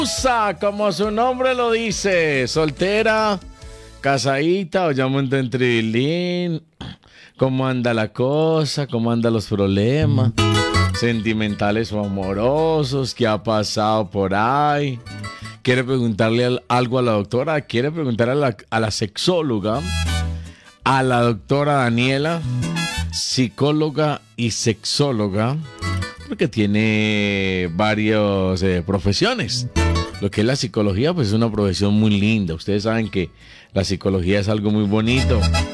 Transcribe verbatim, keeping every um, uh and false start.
Usa, como su nombre lo dice, soltera, casadita o ya monta en trilín. ¿Cómo anda la cosa? ¿Cómo andan los problemas? Sentimentales o amorosos, ¿qué ha pasado por ahí? ¿Quiere preguntarle al- algo a la doctora? ¿Quiere preguntarle a la, a la sexóloga? A la doctora Daniela, psicóloga y sexóloga, porque tiene varias eh, profesiones. Lo que es la psicología, pues es una profesión muy linda. Ustedes saben que la psicología es algo muy bonito.